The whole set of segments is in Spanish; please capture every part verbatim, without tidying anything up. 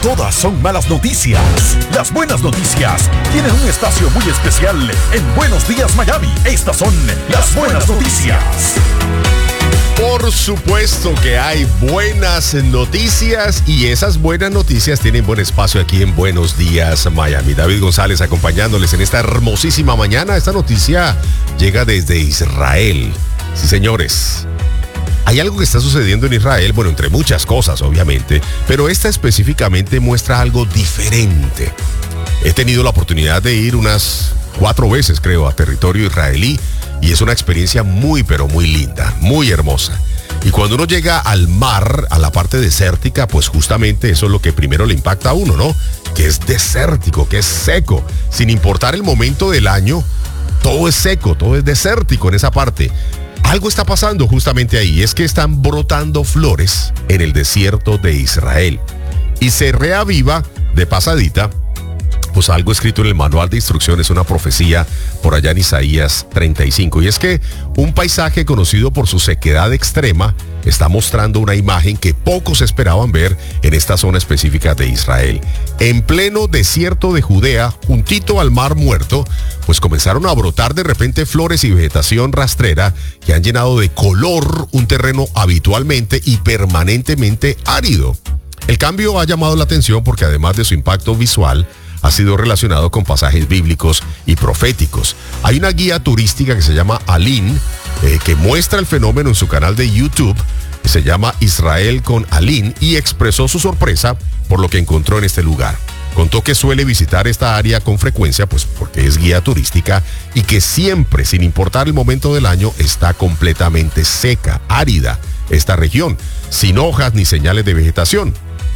todas son malas noticias. Las buenas noticias tienen un espacio muy especial en Buenos Días Miami. Estas son las buenas noticias. Por supuesto que hay buenas noticias y esas buenas noticias tienen buen espacio aquí en Buenos Días Miami. David González acompañándoles en esta hermosísima mañana. Esta noticia llega desde Israel. Sí, señores. Hay algo que está sucediendo en Israel, bueno, entre muchas cosas, obviamente, pero esta específicamente muestra algo diferente. He tenido la oportunidad de ir unas cuatro veces, creo, a territorio israelí y es una experiencia muy, pero muy linda, muy hermosa. Y cuando uno llega al mar, a la parte desértica, pues justamente eso es lo que primero le impacta a uno, ¿no? Que es desértico, que es seco. Sin importar el momento del año, todo es seco, todo es desértico en esa parte. Algo está pasando justamente ahí, es que están brotando flores en el desierto de Israel. Y se reaviva de pasadita, pues algo escrito en el manual de instrucciones, una profecía por allá en Isaías treinta y cinco. Y es que un paisaje conocido por su sequedad extrema está mostrando una imagen que pocos esperaban ver en esta zona específica de Israel. En pleno desierto de Judea, juntito al Mar Muerto, pues comenzaron a brotar de repente flores y vegetación rastrera que han llenado de color un terreno habitualmente y permanentemente árido. El cambio ha llamado la atención porque además de su impacto visual, ha sido relacionado con pasajes bíblicos y proféticos. Hay una guía turística que se llama Alin, eh, que muestra el fenómeno en su canal de YouTube, que se llama Israel con Alin, y expresó su sorpresa por lo que encontró en este lugar. Contó que suele visitar esta área con frecuencia, pues porque es guía turística, y que siempre, sin importar el momento del año, está completamente seca, árida, esta región, sin hojas ni señales de vegetación.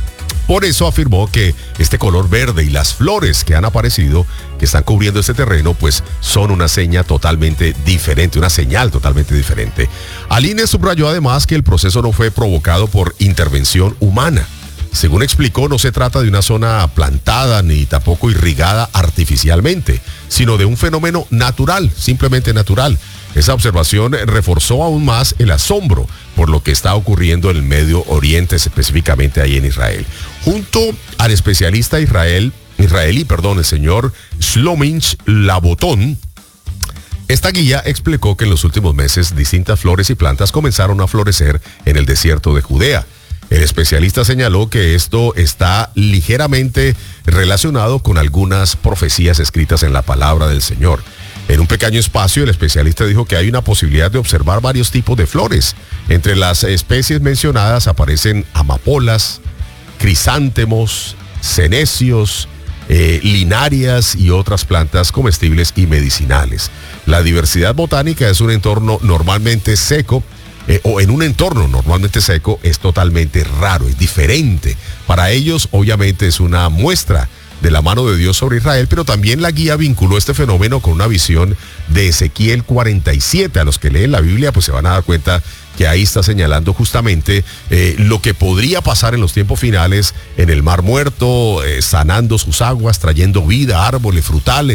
Por eso afirmó que este color verde y las flores que han aparecido, que están cubriendo este terreno, pues son una seña totalmente diferente, una señal totalmente diferente. Aline subrayó además que el proceso no fue provocado por intervención humana. Según explicó, no se trata de una zona plantada ni tampoco irrigada artificialmente, sino de un fenómeno natural, simplemente natural. Esa observación reforzó aún más el asombro por lo que está ocurriendo en el Medio Oriente, específicamente ahí en Israel. Junto al especialista Israel, israelí, perdón, el señor Shlominch Labotón, esta guía explicó que en los últimos meses distintas flores y plantas comenzaron a florecer en el desierto de Judea. El especialista señaló que esto está ligeramente relacionado con algunas profecías escritas en la palabra del Señor. En un pequeño espacio, el especialista dijo que hay una posibilidad de observar varios tipos de flores. Entre las especies mencionadas aparecen amapolas, crisántemos, cenecios, eh, linarias y otras plantas comestibles y medicinales. La diversidad botánica es un entorno normalmente seco, eh, o en un entorno normalmente seco es totalmente raro, es diferente. Para ellos, obviamente, es una muestra de la mano de Dios sobre Israel, pero también la guía vinculó este fenómeno con una visión de Ezequiel cuarenta y siete. A los que leen la Biblia, pues se van a dar cuenta que ahí está señalando justamente eh, lo que podría pasar en los tiempos finales en el Mar Muerto, eh, sanando sus aguas, trayendo vida, árboles, frutales.